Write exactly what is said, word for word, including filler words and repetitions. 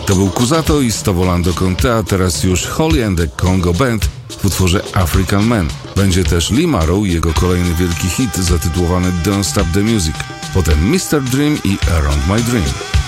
To był Kusato i Stovolando con te, a teraz już Holly and the Congo Band w utworze African Man. Będzie też Lee Marrow i jego kolejny wielki hit zatytułowany Don't Stop the Music. Potem mister Dream i Around My Dream.